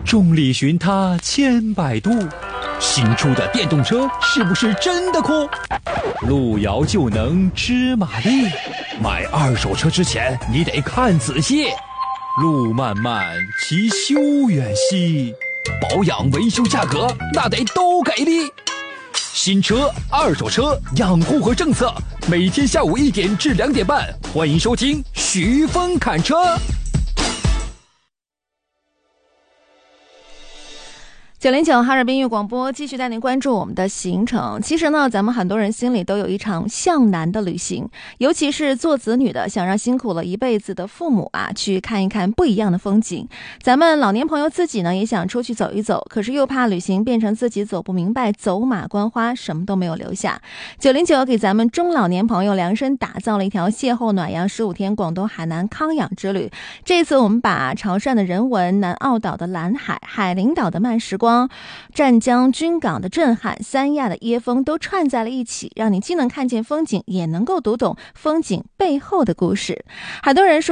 众里寻他千百度，新出的电动车是不是真的酷？路遥就能知马力，买二手车之前你得看仔细。路漫漫其修远兮，保养维修价格那得都给力。新车、二手车养护和政策，每天下午1点至2点半，欢迎收听徐峰侃车。 909哈尔滨音乐广播继续带您关注我们的行程。其实呢，咱们很多人心里都有一场向南的旅行，尤其是做子女的，想让辛苦了一辈子的父母去看一看不一样的风景。咱们老年朋友自己呢，也想出去走一走，可是又怕旅行变成自己走不明白，走马观花，什么都没有留下。909给咱们中老年朋友量身打造了一条邂逅暖阳15天广东海南康养之旅。这次我们把潮汕的人文、南澳岛的蓝海、海陵岛的慢时光、湛江军港的震撼、三亚的椰风都串在了一起，让你既能看见风景，也能够读懂风景背后的故事。很多人说